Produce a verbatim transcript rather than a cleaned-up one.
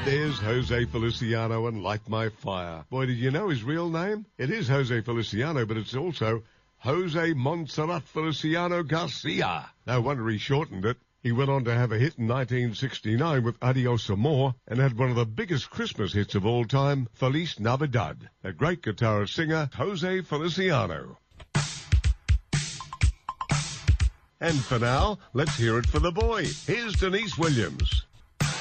There's Jose Feliciano and Light My Fire. Boy, did you know his real name? It is Jose Feliciano, but it's also Jose Montserrat Feliciano Garcia. No wonder he shortened it. He went on to have a hit in nineteen sixty-nine with Adios Amor and had one of the biggest Christmas hits of all time, Feliz Navidad. A great guitarist singer, Jose Feliciano. And for now, let's hear it for the boy. Here's Denise Williams.